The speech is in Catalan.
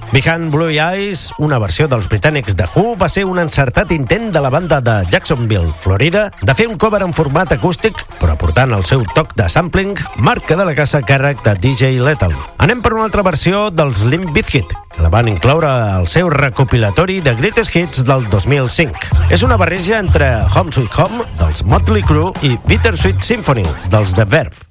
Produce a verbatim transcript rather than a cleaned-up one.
Behind Blue Eyes, una versió dels britànics de Who, va ser un encertat intent de la banda de Jacksonville, Florida, de fer un cover en format acústic, però aportant el seu toc de sampling, marca de la casa a càrrec de D J Lethal. Anem per una altra versió dels Limp Bizkit, que la van incloure al seu recopilatori de Greatest Hits del dos mil cinc. És una barreja entre Home Sweet Home, dels Motley Crue, i Bittersweet Symphony, dels The Verve.